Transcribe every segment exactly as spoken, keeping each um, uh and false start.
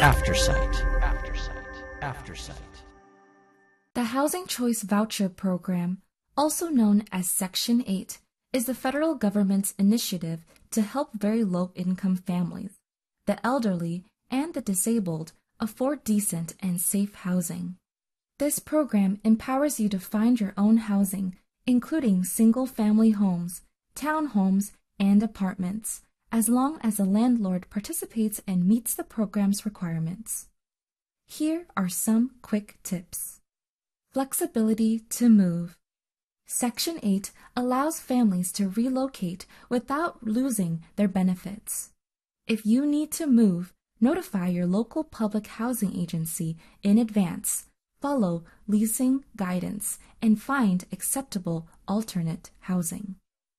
Aftersight. Aftersight. Aftersight. The Housing Choice Voucher Program, also known as Section eight, is the federal government's initiative to help very low-income families, the elderly, and the disabled afford decent and safe housing. This program empowers you to find your own housing, including single-family homes, townhomes, and apartments, as long as the landlord participates and meets the program's requirements. Here are some quick tips. Flexibility to move. Section eight allows families to relocate without losing their benefits. If you need to move, notify your local public housing agency in advance, follow leasing guidance, and find acceptable alternate housing.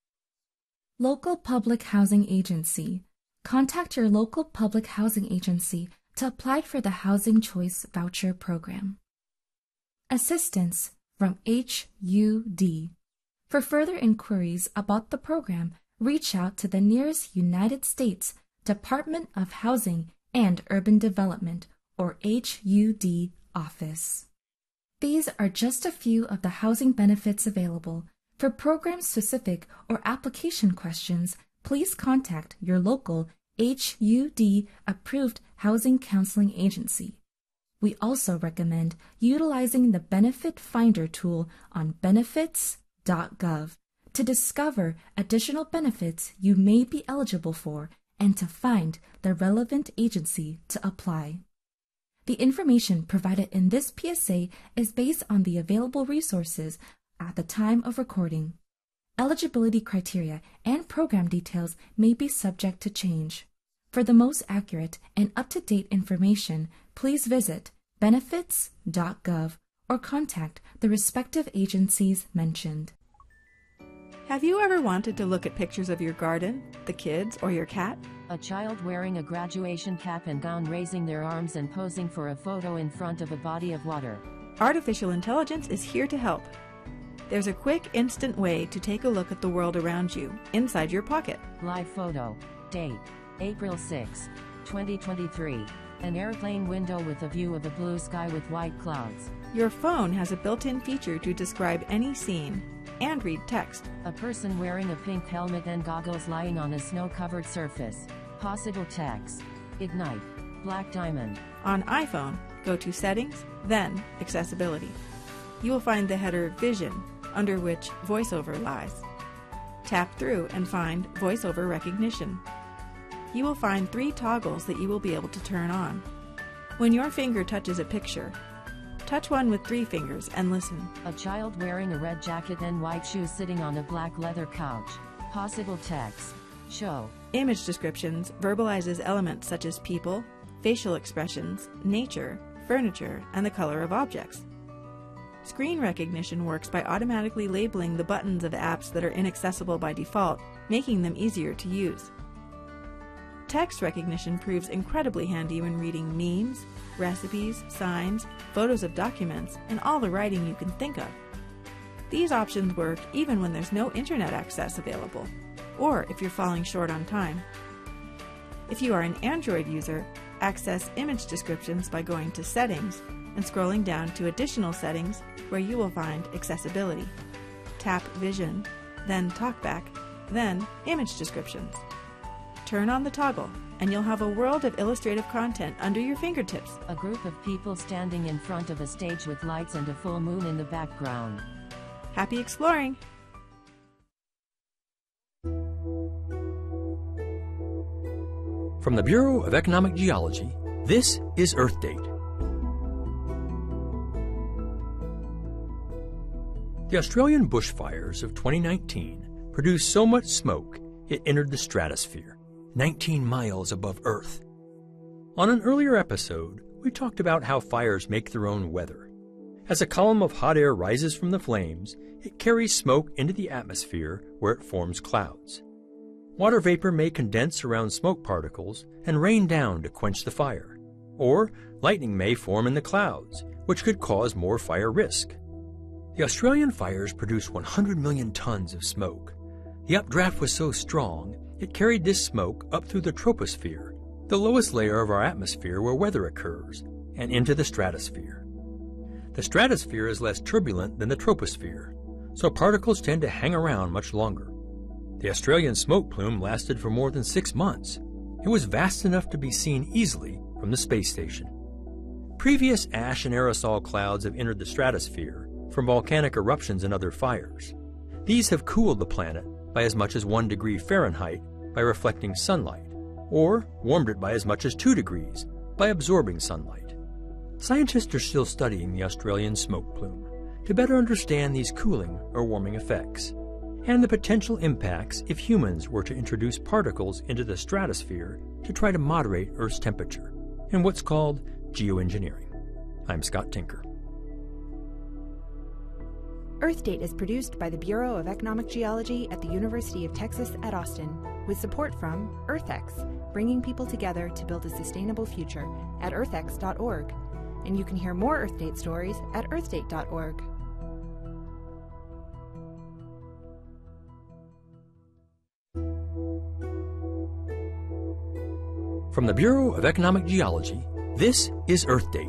Local Public Housing Agency. Contact your local public housing agency to apply for the Housing Choice Voucher Program. Assistance from H U D. For further inquiries about the program, reach out to the nearest United States Department of Housing and Urban Development, or H U D, office. These are just a few of the housing benefits available. For program-specific or application questions, please contact your local H U D-approved housing counseling agency. We also recommend utilizing the Benefit Finder tool on benefits dot gov to discover additional benefits you may be eligible for and to find the relevant agency to apply. The information provided in this P S A is based on the available resources at the time of recording. Eligibility criteria and program details may be subject to change. For the most accurate and up-to-date information, please visit benefits dot gov or contact the respective agencies mentioned. Have you ever wanted to look at pictures of your garden, the kids, or your cat? A child wearing a graduation cap and gown raising their arms and posing for a photo in front of a body of water. Artificial intelligence is here to help. There's a quick, instant way to take a look at the world around you, inside your pocket. Live photo. Date: April sixth, twenty twenty-three. An airplane window with a view of a blue sky with white clouds. Your phone has a built-in feature to describe any scene and read text. A person wearing a pink helmet and goggles lying on a snow-covered surface. Possible text. Ignite. Black diamond. On iPhone, go to Settings, then Accessibility. You will find the header Vision, under which VoiceOver lies. Tap through and find VoiceOver Recognition. You will find three toggles that you will be able to turn on. When your finger touches a picture, touch one with three fingers and listen. A child wearing a red jacket and white shoes sitting on a black leather couch. Possible text. Show. Image descriptions verbalizes elements such as people, facial expressions, nature, furniture, and the color of objects. Screen recognition works by automatically labeling the buttons of apps that are inaccessible by default, making them easier to use. Text recognition proves incredibly handy when reading memes, recipes, signs, photos of documents, and all the writing you can think of. These options work even when there's no internet access available, or if you're falling short on time. If you are an Android user, access image descriptions by going to Settings and scrolling down to Additional Settings, where you will find Accessibility. Tap Vision, then Talkback, then Image Descriptions. Turn on the toggle, and you'll have a world of illustrative content under your fingertips. A group of people standing in front of a stage with lights and a full moon in the background. Happy exploring! From the Bureau of Economic Geology, this is Earth Date. The Australian bushfires of twenty nineteen produced so much smoke it entered the stratosphere, nineteen miles above Earth. On an earlier episode, we talked about how fires make their own weather. As a column of hot air rises from the flames, it carries smoke into the atmosphere where it forms clouds. Water vapor may condense around smoke particles and rain down to quench the fire. Or lightning may form in the clouds, which could cause more fire risk. The Australian fires produced one hundred million tons of smoke. The updraft was so strong, it carried this smoke up through the troposphere, the lowest layer of our atmosphere where weather occurs, and into the stratosphere. The stratosphere is less turbulent than the troposphere, so particles tend to hang around much longer. The Australian smoke plume lasted for more than six months. It was vast enough to be seen easily from the space station. Previous ash and aerosol clouds have entered the stratosphere from volcanic eruptions and other fires. These have cooled the planet by as much as one degree Fahrenheit by reflecting sunlight, or warmed it by as much as two degrees by absorbing sunlight. Scientists are still studying the Australian smoke plume to better understand these cooling or warming effects, and the potential impacts if humans were to introduce particles into the stratosphere to try to moderate Earth's temperature, in what's called geoengineering. I'm Scott Tinker. Earth Date is produced by the Bureau of Economic Geology at the University of Texas at Austin, with support from EarthX, bringing people together to build a sustainable future at earth x dot org. And you can hear more Earth Date stories at earth date dot org. From the Bureau of Economic Geology, this is Earth Date.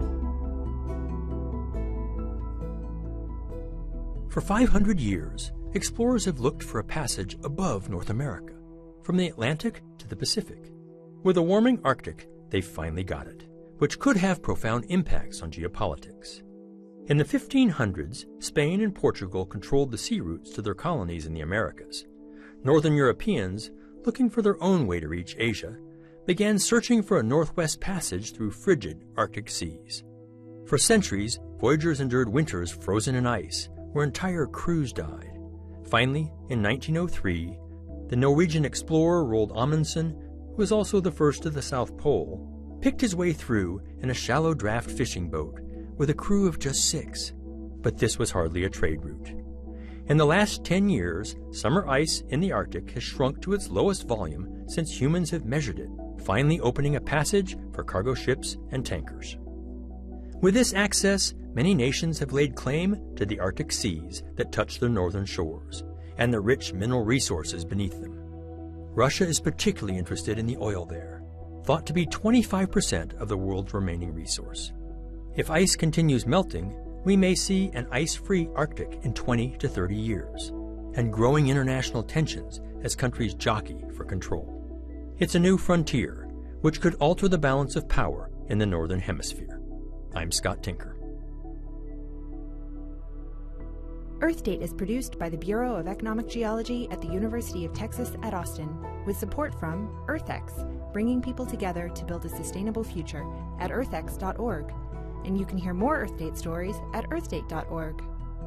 For five hundred years, explorers have looked for a passage above North America, from the Atlantic to the Pacific. With a warming Arctic, they've finally got it, which could have profound impacts on geopolitics. In the fifteen hundreds, Spain and Portugal controlled the sea routes to their colonies in the Americas. Northern Europeans, looking for their own way to reach Asia, began searching for a northwest passage through frigid Arctic seas. For centuries, voyagers endured winters frozen in ice, where entire crews died. Finally, in nineteen oh three, the Norwegian explorer Roald Amundsen, who was also the first to the South Pole, picked his way through in a shallow draft fishing boat with a crew of just six. But this was hardly a trade route. In the last ten years, summer ice in the Arctic has shrunk to its lowest volume since humans have measured it, finally opening a passage for cargo ships and tankers. With this access, many nations have laid claim to the Arctic seas that touch their northern shores, and the rich mineral resources beneath them. Russia is particularly interested in the oil there, thought to be twenty-five percent of the world's remaining resource. If ice continues melting, we may see an ice-free Arctic in twenty to thirty years, and growing international tensions as countries jockey for control. It's a new frontier, which could alter the balance of power in the Northern Hemisphere. I'm Scott Tinker. Earth Date is produced by the Bureau of Economic Geology at the University of Texas at Austin, with support from EarthX, bringing people together to build a sustainable future at earth x dot org. And you can hear more Earth Date stories at earth date dot org.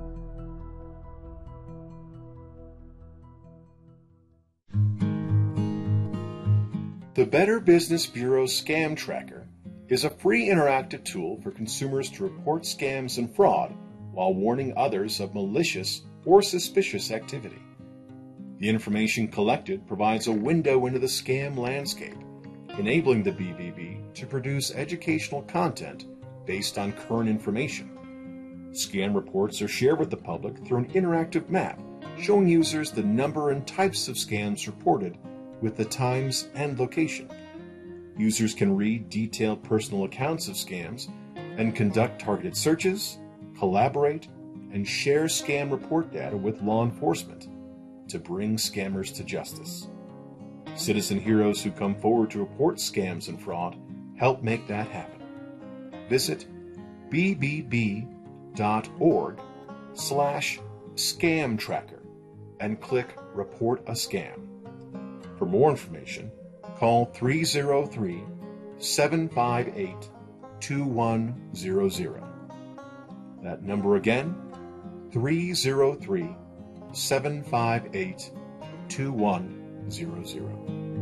The Better Business Bureau Scam Tracker is a free interactive tool for consumers to report scams and fraud while warning others of malicious or suspicious activity. The information collected provides a window into the scam landscape, enabling the B B B to produce educational content based on current information. Scam reports are shared with the public through an interactive map showing users the number and types of scams reported with the times and location. Users can read detailed personal accounts of scams and conduct targeted searches, collaborate, and share scam report data with law enforcement to bring scammers to justice. Citizen heroes who come forward to report scams and fraud help make that happen. Visit b b b dot org slash scam tracker and click Report a Scam. For more information, call three oh three, seven five eight, two one zero zero. That number again, three oh three, seven five eight, two one zero zero.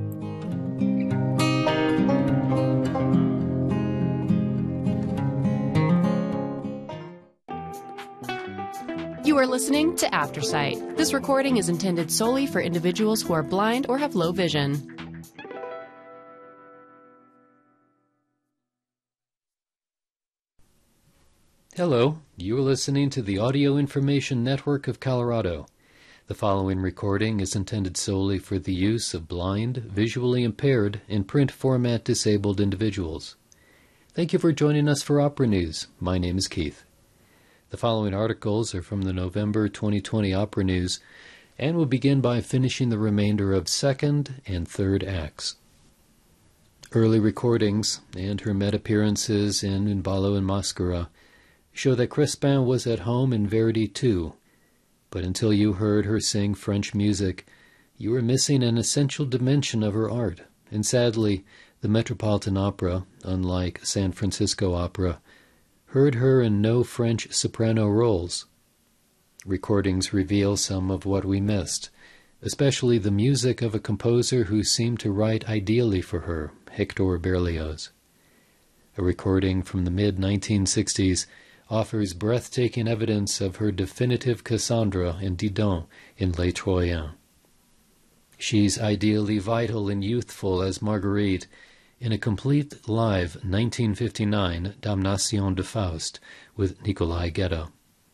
You are listening to Aftersight. This recording is intended solely for individuals who are blind or have low vision. Hello, you are listening to the Audio Information Network of Colorado. The following recording is intended solely for the use of blind, visually impaired, and print format disabled individuals. Thank you for joining us for Opera News. My name is Keith. The following articles are from the November twenty twenty Opera News, and will begin by finishing the remainder of second and third acts. Early recordings and her Met appearances in Un ballo in Maschera show that Crespin was at home in Verdi too, but until you heard her sing French music, you were missing an essential dimension of her art, and sadly, the Metropolitan Opera, unlike San Francisco Opera, heard her in no French soprano roles. Recordings reveal some of what we missed, especially the music of a composer who seemed to write ideally for her, Hector Berlioz. A recording from the mid nineteen sixties offers breathtaking evidence of her definitive Cassandra and Didon in Les Troyens. She's ideally vital and youthful as Marguerite in a complete live nineteen fifty-nine Damnation de Faust with Nicolai Gedda.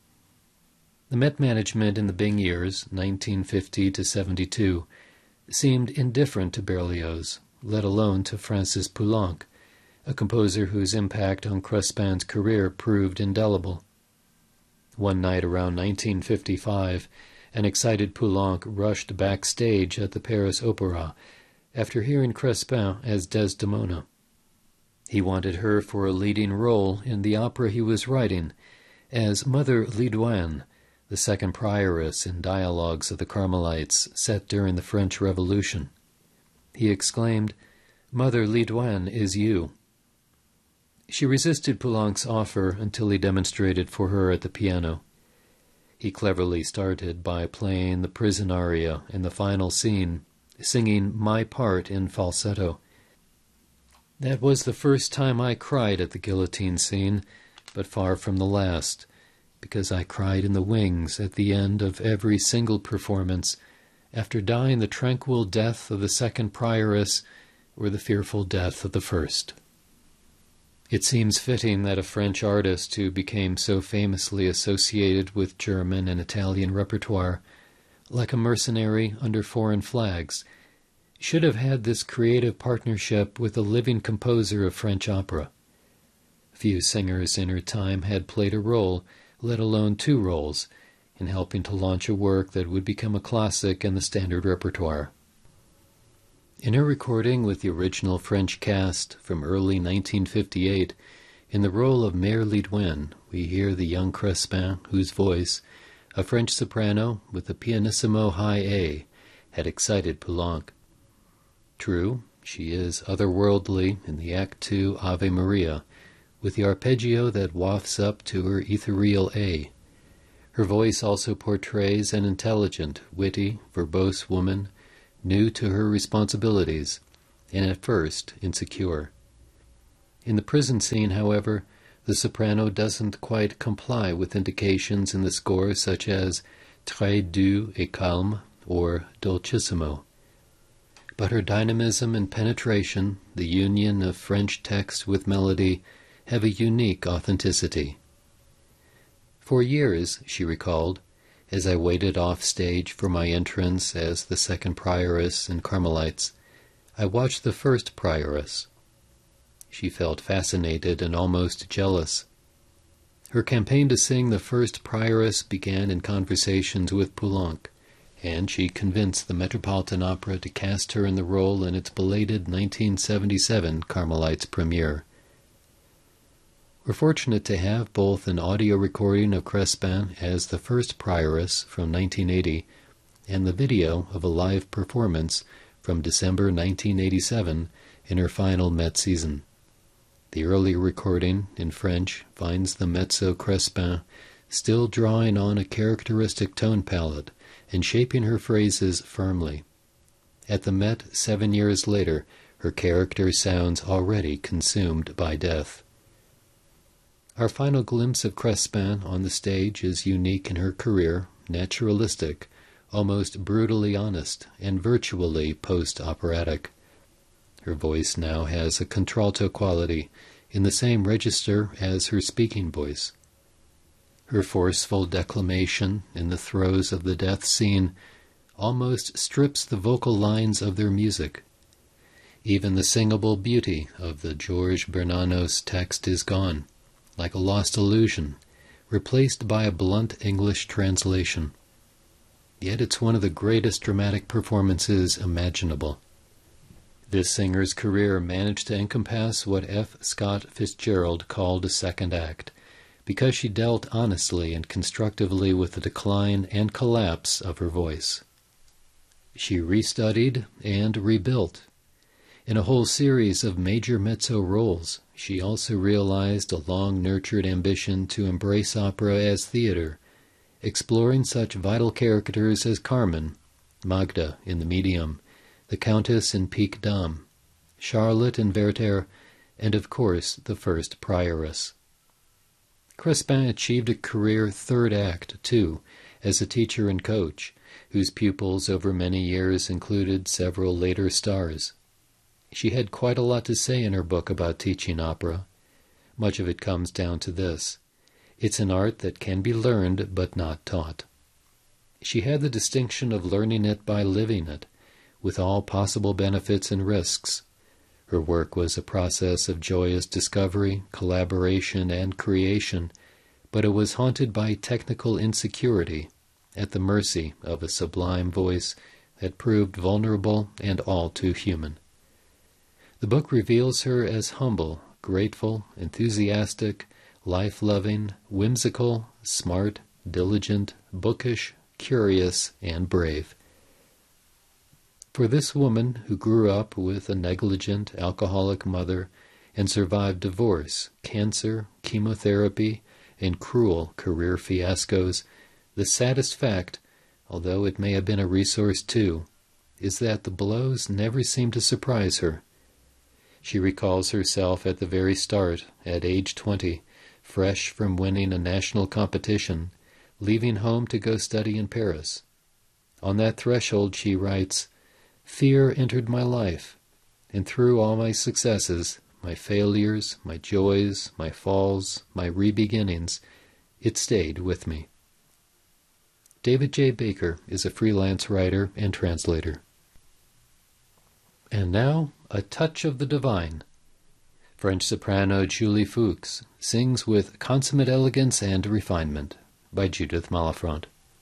The Met management in the Bing years, nineteen fifty to seventy-two, seemed indifferent to Berlioz, let alone to Francis Poulenc, a composer whose impact on Crespin's career proved indelible. One night around nineteen fifty-five, an excited Poulenc rushed backstage at the Paris Opera after hearing Crespin as Desdemona. He wanted her for a leading role in the opera he was writing, as Mother Lidouine, the second prioress in Dialogues of the Carmelites set during the French Revolution. He exclaimed, "Mother Lidouine is you." She resisted Poulenc's offer until he demonstrated for her at the piano. He cleverly started by playing the prison aria in the final scene, singing my part in falsetto. That was the first time I cried at the guillotine scene, but far from the last, because I cried in the wings at the end of every single performance, after dying the tranquil death of the second prioress or the fearful death of the first. It seems fitting that a French artist who became so famously associated with German and Italian repertoire, like a mercenary under foreign flags, should have had this creative partnership with a living composer of French opera. Few singers in her time had played a role, let alone two roles, in helping to launch a work that would become a classic in the standard repertoire. In her recording with the original French cast from early nineteen fifty-eight, in the role of Mère Lidouine, we hear the young Crespin, whose voice, a French soprano with a pianissimo high A, had excited Poulenc. True, she is otherworldly in the Act Two Ave Maria, with the arpeggio that wafts up to her ethereal A. Her voice also portrays an intelligent, witty, verbose woman, new to her responsibilities, and at first insecure. In the prison scene, however, the soprano doesn't quite comply with indications in the score such as très doux et calme or dolcissimo. But her dynamism and penetration, the union of French text with melody, have a unique authenticity. For years, she recalled, as I waited off stage for my entrance as the second prioress in Carmelites, I watched the first prioress. She felt fascinated and almost jealous. Her campaign to sing the first prioress began in conversations with Poulenc, and she convinced the Metropolitan Opera to cast her in the role in its belated nineteen seventy-seven Carmelites premiere. We're fortunate to have both an audio recording of Crespin as the first prioress from nineteen eighty and the video of a live performance from December nineteen eighty-seven in her final Met season. The earlier recording, in French, finds the mezzo Crespin still drawing on a characteristic tone palette and shaping her phrases firmly. At the Met seven years later, her character sounds already consumed by death. Our final glimpse of Crespin on the stage is unique in her career, naturalistic, almost brutally honest, and virtually post-operatic. Her voice now has a contralto quality in the same register as her speaking voice. Her forceful declamation in the throes of the death scene almost strips the vocal lines of their music. Even the singable beauty of the George Bernanos text is gone, like a lost illusion, replaced by a blunt English translation. Yet it's one of the greatest dramatic performances imaginable. This singer's career managed to encompass what F. Scott Fitzgerald called a second act, because she dealt honestly and constructively with the decline and collapse of her voice. She restudied and rebuilt. In a whole series of major mezzo roles, she also realized a long-nurtured ambition to embrace opera as theater, exploring such vital characters as Carmen, Magda in The Medium, the Countess in Pique Dame, Charlotte in Werther, and of course the first prioress. Crespin achieved a career third act, too, as a teacher and coach, whose pupils over many years included several later stars. She had quite a lot to say in her book about teaching opera. Much of it comes down to this: it's an art that can be learned but not taught. She had the distinction of learning it by living it, with all possible benefits and risks. Her work was a process of joyous discovery, collaboration, and creation, but it was haunted by technical insecurity, at the mercy of a sublime voice that proved vulnerable and all too human. The book reveals her as humble, grateful, enthusiastic, life-loving, whimsical, smart, diligent, bookish, curious, and brave. For this woman who grew up with a negligent, alcoholic mother and survived divorce, cancer, chemotherapy, and cruel career fiascos, the saddest fact, although it may have been a resource too, is that the blows never seemed to surprise her. She recalls herself at the very start, at age twenty, fresh from winning a national competition, leaving home to go study in Paris. On that threshold, she writes, "Fear entered my life, and through all my successes, my failures, my joys, my falls, my re-beginnings, it stayed with me." David J. Baker is a freelance writer and translator. And now, a touch of the divine. French soprano Julie Fuchs sings with consummate elegance and refinement, by Judith Malafront.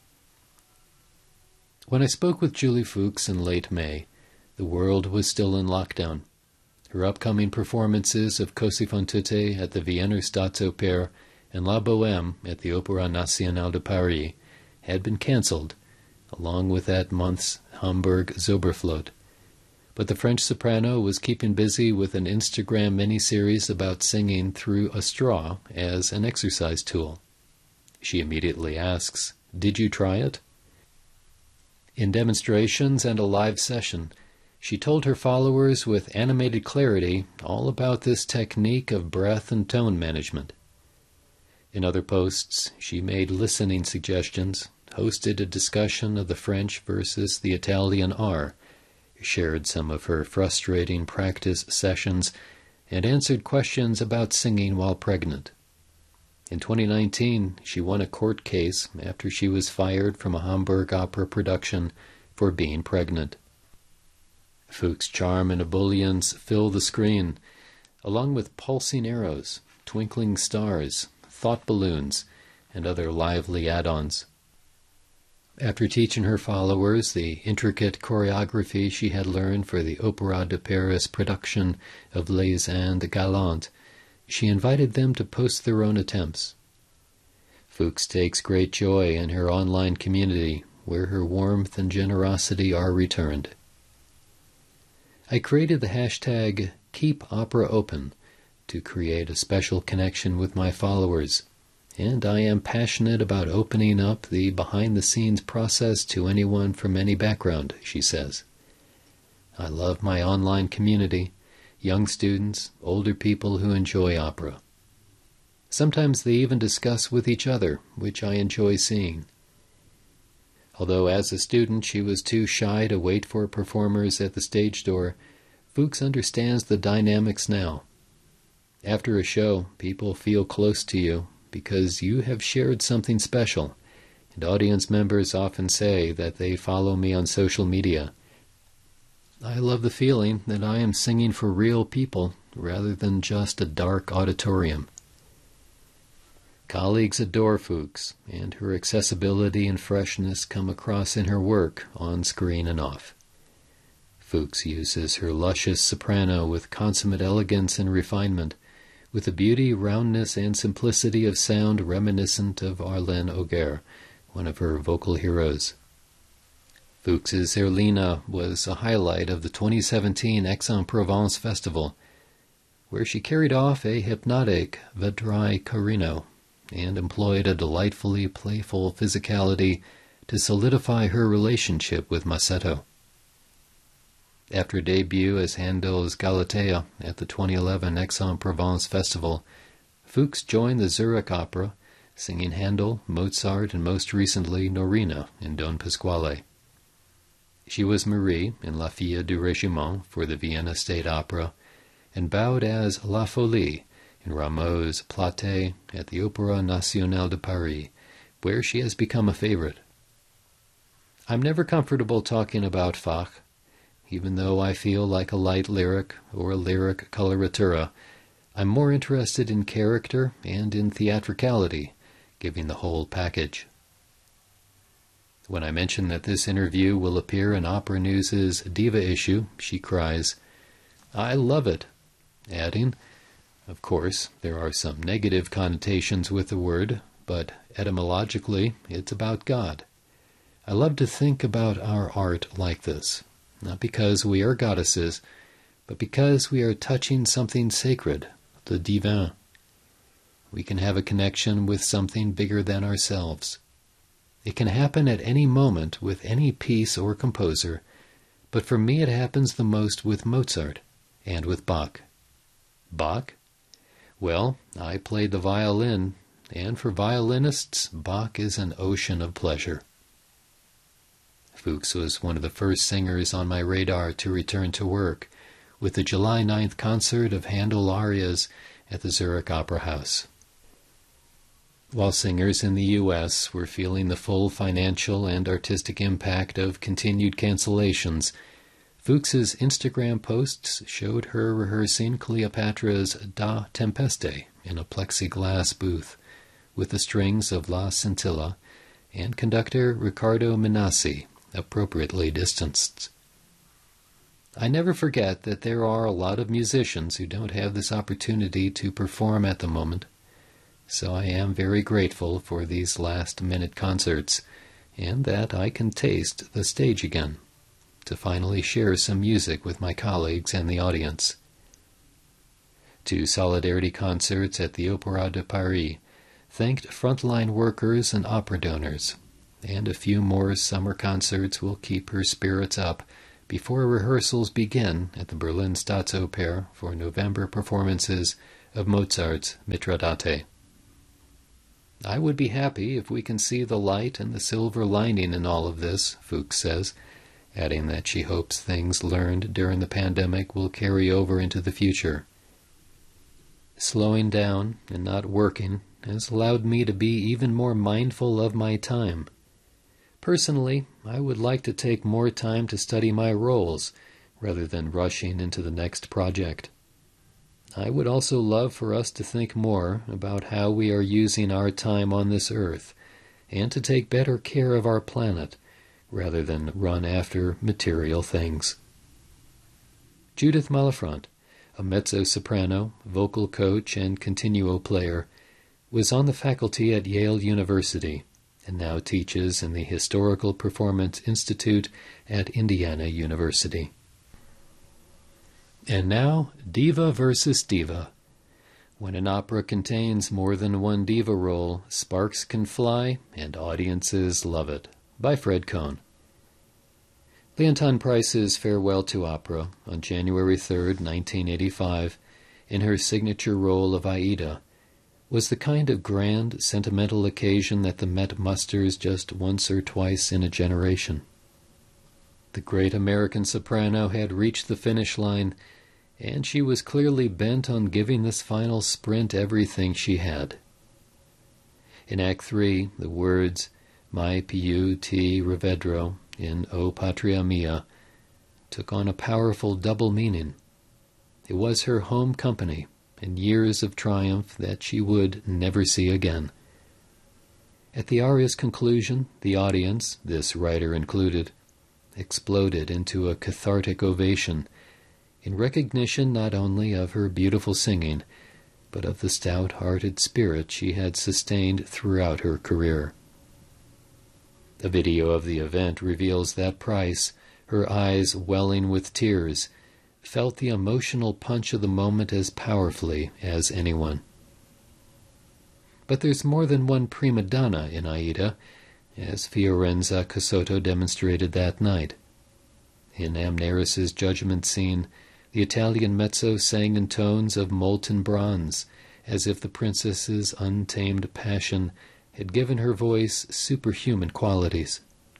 When I spoke with Julie Fuchs in late May, the world was still in lockdown. Her upcoming performances of Così fan tutte at the Vienna Staatsoper and La Bohème at the Opéra National de Paris had been cancelled, along with that month's Hamburg Zauberflöte. But the French soprano was keeping busy with an Instagram mini-series about singing through a straw as an exercise tool. She immediately asks, "Did you try it?" In demonstrations and a live session, she told her followers with animated clarity all about this technique of breath and tone management. In other posts, she made listening suggestions, hosted a discussion of the French versus the Italian R, shared some of her frustrating practice sessions, and answered questions about singing while pregnant. In twenty nineteen, she won a court case after she was fired from a Hamburg opera production for being pregnant. Fuchs' charm and ebullience fill the screen, along with pulsing arrows, twinkling stars, thought balloons, and other lively add-ons. After teaching her followers the intricate choreography she had learned for the Opéra de Paris production of Les Indes Galantes, she invited them to post their own attempts. Fuchs takes great joy in her online community, where her warmth and generosity are returned. I created the hashtag KeepOperaOpen to create a special connection with my followers, and I am passionate about opening up the behind-the-scenes process to anyone from any background, she says. I love my online community, young students, older people who enjoy opera. Sometimes they even discuss with each other, which I enjoy seeing. Although as a student she was too shy to wait for performers at the stage door, Fuchs understands the dynamics now. After a show, people feel close to you, because you have shared something special, and audience members often say that they follow me on social media. I love the feeling that I am singing for real people rather than just a dark auditorium. Colleagues adore Fuchs, and her accessibility and freshness come across in her work, on screen and off. Fuchs uses her luscious soprano with consummate elegance and refinement, with a beauty, roundness, and simplicity of sound reminiscent of Arlene Auger, one of her vocal heroes. Fuchs's Erlina was a highlight of the twenty seventeen Aix-en-Provence Festival, where she carried off a hypnotic Vedrai Carino and employed a delightfully playful physicality to solidify her relationship with Massetto. After debut as Handel's Galatea at the twenty eleven Aix-en-Provence Festival, Fuchs joined the Zurich Opera, singing Handel, Mozart, and most recently Norina in Don Pasquale. She was Marie in La Fille du Régiment for the Vienna State Opera, and bowed as La Folie in Rameau's Platée at the Opéra National de Paris, where she has become a favorite. I'm never comfortable talking about Bach, even though I feel like a light lyric or a lyric coloratura. I'm more interested in character and in theatricality, giving the whole package. When I mention that this interview will appear in Opera News' Diva issue, she cries, "I love it," adding, "Of course, there are some negative connotations with the word, but etymologically, it's about God. I love to think about our art like this, not because we are goddesses, but because we are touching something sacred, the divin. We can have a connection with something bigger than ourselves. It can happen at any moment with any piece or composer, but for me it happens the most with Mozart and with Bach. Bach? Well, I played the violin, and for violinists, Bach is an ocean of pleasure." Fuchs was one of the first singers on my radar to return to work, with the July ninth concert of Handel arias at the Zurich Opera House. While singers in the U S were feeling the full financial and artistic impact of continued cancellations, Fuchs's Instagram posts showed her rehearsing Cleopatra's Da Tempeste in a plexiglass booth, with the strings of La Scintilla and conductor Riccardo Minassi appropriately distanced. I never forget that there are a lot of musicians who don't have this opportunity to perform at the moment, so I am very grateful for these last-minute concerts, and that I can taste the stage again, to finally share some music with my colleagues and the audience. Two solidarity concerts at the Opéra de Paris thanked frontline workers and opera donors, and a few more summer concerts will keep her spirits up before rehearsals begin at the Berlin Staatsoper for November performances of Mozart's Mitridate. I would be happy if we can see the light and the silver lining in all of this, Fuchs says, adding that she hopes things learned during the pandemic will carry over into the future. Slowing down and not working has allowed me to be even more mindful of my time. Personally, I would like to take more time to study my roles rather than rushing into the next project. I would also love for us to think more about how we are using our time on this earth and to take better care of our planet rather than run after material things. Judith Malafront, a mezzo-soprano, vocal coach, and continuo player, was on the faculty at Yale University and now teaches in the Historical Performance Institute at Indiana University. And now, Diva versus Diva. When an opera contains more than one diva role, sparks can fly and audiences love it. By Fred Cohn. Leontyne Price's Farewell to Opera, on January third, nineteen eighty-five, in her signature role of Aida, was the kind of grand, sentimental occasion that the Met musters just once or twice in a generation. The great American soprano had reached the finish line, and she was clearly bent on giving this final sprint everything she had. In Act three, the words "mai piu ti rivedrò" in O Patria Mia took on a powerful double meaning. It was her home company and years of triumph that she would never see again. At the aria's conclusion, the audience, this writer included, exploded into a cathartic ovation in recognition not only of her beautiful singing, but of the stout-hearted spirit she had sustained throughout her career. A video of the event reveals that Price, her eyes welling with tears, felt the emotional punch of the moment as powerfully as anyone. But there's more than one prima donna in Aida, as Fiorenza Casotto demonstrated that night. In Amneris's judgment scene, the Italian mezzo sang in tones of molten bronze, as if the princess's untamed passion had given her voice superhuman qualities.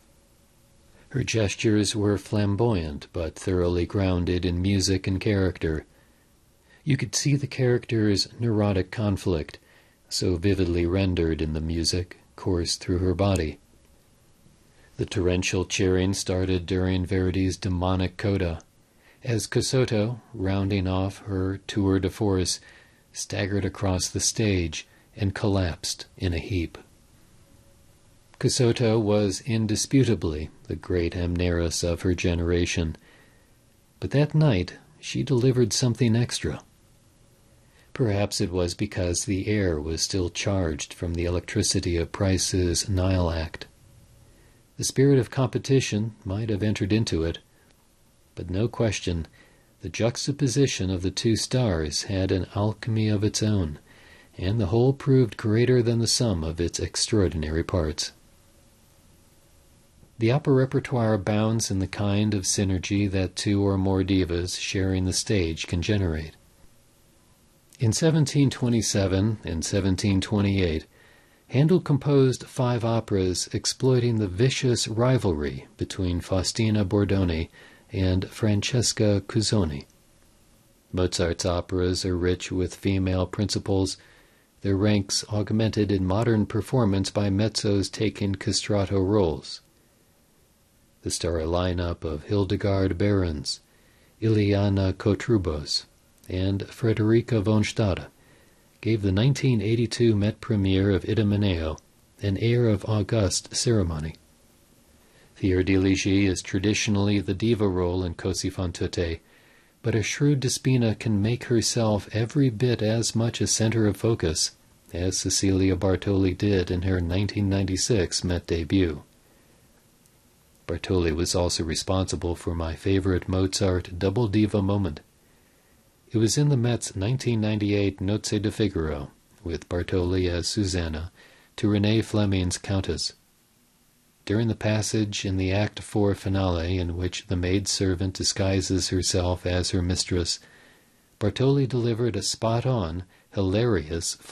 Her gestures were flamboyant, but thoroughly grounded in music and character. You could see the character's neurotic conflict, so vividly rendered in the music, course through her body. The torrential cheering started during Verdi's demonic coda, as Casotto, rounding off her tour de force, staggered across the stage and collapsed in a heap. Casotto was indisputably the great Amneris of her generation, but that night she delivered something extra. Perhaps it was because the air was still charged from the electricity of Price's Nile Act. The spirit of competition might have entered into it, but no question, the juxtaposition of the two stars had an alchemy of its own, and the whole proved greater than the sum of its extraordinary parts. The opera repertoire abounds in the kind of synergy that two or more divas sharing the stage can generate. In seventeen twenty-seven and seventeen twenty-eight, Handel composed five operas exploiting the vicious rivalry between Faustina Bordoni and Francesca Cuzzoni. Mozart's operas are rich with female principals, their ranks augmented in modern performance by mezzos taking castrato roles. The starry lineup of Hildegard Behrens, Ileana Kotrubos, and Frederica von Stade gave the nineteen eighty-two Met premiere of Idomeneo an air of august ceremony. Fiordiligi is traditionally the diva role in Così fan tutte, but a shrewd Despina can make herself every bit as much a center of focus as Cecilia Bartoli did in her nineteen ninety-six Met debut. Bartoli was also responsible for my favorite Mozart double diva moment. It was in the Met's nineteen ninety-eight Nozze di Figaro, with Bartoli as Susanna, to Renée Fleming's Countess. During the passage in the Act four finale in which the maid-servant disguises herself as her mistress, Bartoli delivered a spot-on, hilarious